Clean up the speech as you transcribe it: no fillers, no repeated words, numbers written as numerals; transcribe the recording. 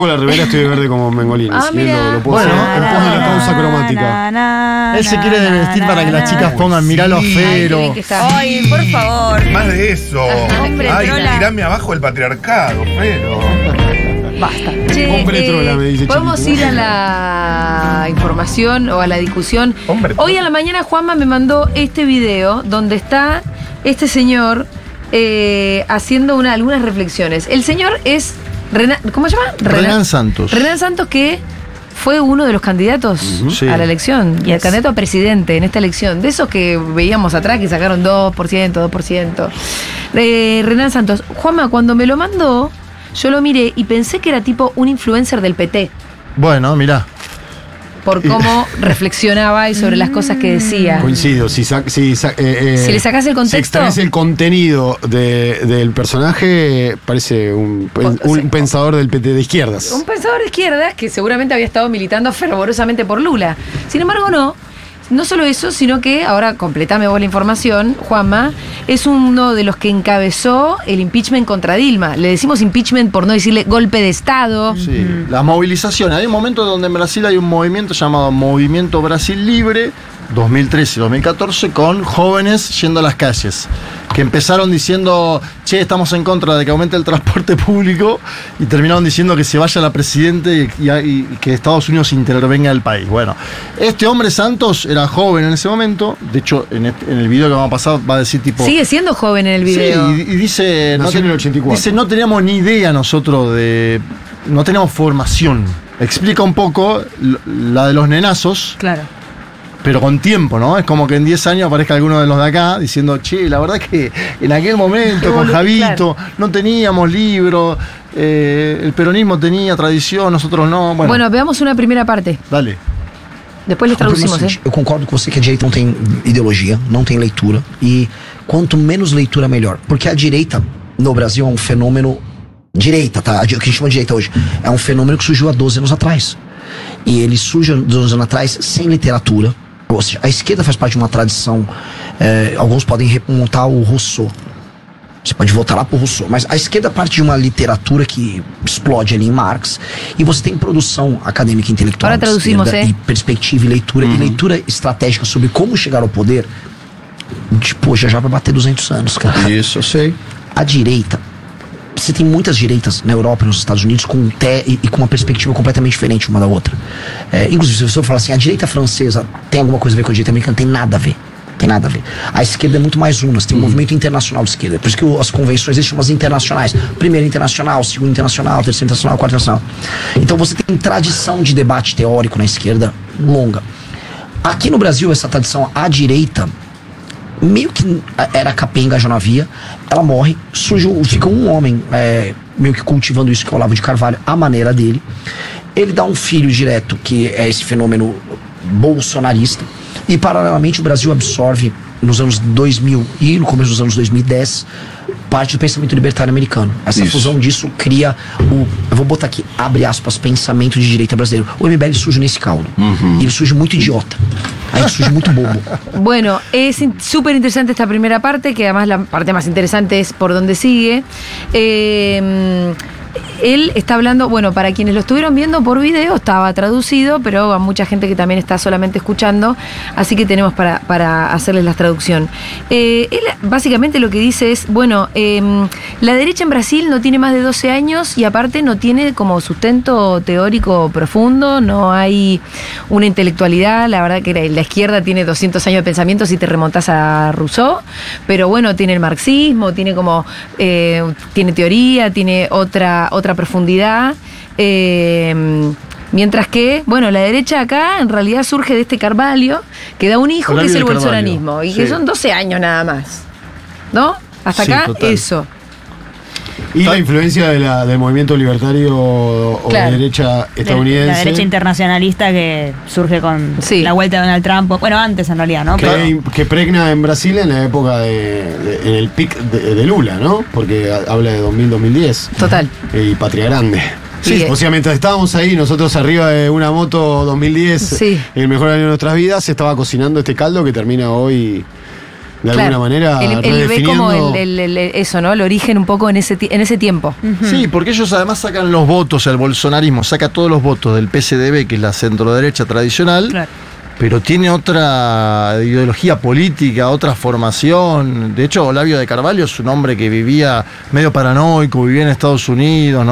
La remera estoy de verde como Mengolini. Ah, mira. Lo puedo hacer en pos de la causa cromática. Él se quiere vestir para que las chicas pongan mirá lo fero. Ay, por favor. Más de eso. Hombre, Ay, trola. tirame abajo el patriarcado, pero. Basta. Hombre trola, me dice podemos Chiquito. ir a la información o a la discusión. Hombre Hoy trola. a la mañana Juanma me mandó este video donde está este señor haciendo algunas reflexiones. El señor es ¿cómo se llama? Renan Santos. Renan Santos, que fue uno de los candidatos Sí. a la elección y el candidato a presidente en esta elección, de esos que veíamos atrás que sacaron 2%. Renan Santos. Juanma, cuando me lo mandó, yo lo miré y pensé que era tipo un influencer del PT, Bueno, mirá. por cómo reflexionaba y sobre las cosas que decía. Coincido. Si Si le sacás el contexto. Si extraes el contenido del personaje, parece un pensador del PT de izquierdas. Un pensador de izquierdas que seguramente había estado militando fervorosamente por Lula. Sin embargo, no solo eso, sino que, ahora completame vos la información, Juanma, es uno de los que encabezó el impeachment contra Dilma. Le decimos impeachment por no decirle golpe de Estado. Sí, la movilización. Hay un momento donde en Brasil hay un movimiento llamado Movimiento Brasil Libre, 2013-2014, con jóvenes yendo a las calles, que empezaron diciendo, che, estamos en contra de que aumente el transporte público, y terminaron diciendo que se vaya la presidenta y que Estados Unidos intervenga en el país. Bueno, este hombre Santos era joven en ese momento, de hecho en el video que vamos a pasar va a decir tipo... Sigue siendo joven en el video. Sí, y dice... Nació en el 84. Dice, no teníamos ni idea nosotros no teníamos formación. Explica un poco la de los nenazos, Claro. pero con tiempo, ¿no? Es como que en 10 años aparezca alguno de los de acá diciendo, che, la verdad que en aquel momento con Javito no teníamos libros, el peronismo tenía tradición, nosotros no. Bueno, veamos una primera parte. Dale. Después les traducimos, ¿eh? Eu concordo com você que a direita não tem ideologia, não tem leitura. E quanto menos leitura, melhor. Porque a direita, no Brasil, é um fenômeno... Direita, tá? O que a gente chama de direita hoje. É um fenômeno que surgiu há 12 anos atrás. E ele surge há 12 anos atrás sem literatura. Ou seja, a esquerda faz parte de uma tradição... alguns podem remontar o Rousseau. Você pode voltar lá pro Rousseau. Mas a esquerda parte de uma literatura que explode ali em Marx. E você tem produção acadêmica e intelectual Agora de traduzimos, esquerda, é? e perspectiva e leitura. E leitura estratégica sobre como chegar ao poder. Tipo, já vai bater 200 anos, cara. Isso, eu sei. A direita... Você tem muitas direitas na Europa e nos Estados Unidos com uma perspectiva completamente diferente uma da outra. Inclusive, se você falar assim, a direita francesa tem alguma coisa a ver com a direita americana, tem nada a ver. Tem nada a ver. A esquerda é muito mais una, você tem um movimento internacional de esquerda. Por isso que as convenções existem umas internacionais. Primeiro internacional, segundo internacional, terceiro internacional, quarto internacional. Então você tem tradição de debate teórico na esquerda longa. Aqui no Brasil, essa tradição à direita meio que era capenga, já não havia. Ela morre, fica um homem meio que cultivando isso, que é o Olavo de Carvalho, à maneira dele. Ele dá um filho direto, que é esse fenômeno bolsonarista. E paralelamente o Brasil absorve nos anos 2000 e no começo dos anos 2010 parte do pensamento libertário americano. Essa fusão disso cria eu vou botar aqui, abre aspas, pensamento de direita brasileiro. O MBL surge nesse caldo. E ele surge muito idiota. Aí surge muito bobo. Bueno, es súper interesante esta primera parte, que además la parte más interesante es por dónde sigue. Él está hablando, bueno, para quienes lo estuvieron viendo por video, estaba traducido, pero a mucha gente que también está solamente escuchando, así que tenemos para hacerles la traducción. Él básicamente lo que dice es, bueno, la derecha en Brasil no tiene más de 12 años y aparte no tiene como sustento teórico profundo, no hay una intelectualidad, la verdad que la izquierda tiene 200 años de pensamiento si te remontás a Rousseau, pero bueno, tiene el marxismo, tiene como, tiene teoría, tiene otra profundidad, mientras que, bueno, la derecha acá en realidad surge de este Carvalho, que da un hijo, que es el bolsonarismo, y que son 12 años nada más, ¿no? Hasta acá, total. Eso. Y la influencia del movimiento libertario o Claro. de derecha estadounidense. La derecha internacionalista que surge con la vuelta de Donald Trump. Bueno, antes en realidad, ¿no? Que pregna en Brasil en la época en el pic de Lula, ¿no? Porque habla de 2000-2010. Total. Y Patria Grande. Sí. O sea, mientras estábamos ahí, nosotros arriba de una moto 2010, Sí. el mejor año de nuestras vidas, se estaba cocinando este caldo que termina hoy de alguna manera. Él ve como eso, ¿no? El origen un poco en ese tiempo. Sí, porque ellos además sacan los votos, el bolsonarismo saca todos los votos del PSDB, que es la centroderecha tradicional, Claro. pero tiene otra ideología política, otra formación. De hecho, Olavio de Carvalho es un hombre que vivía medio paranoico, vivía en Estados Unidos, ¿no?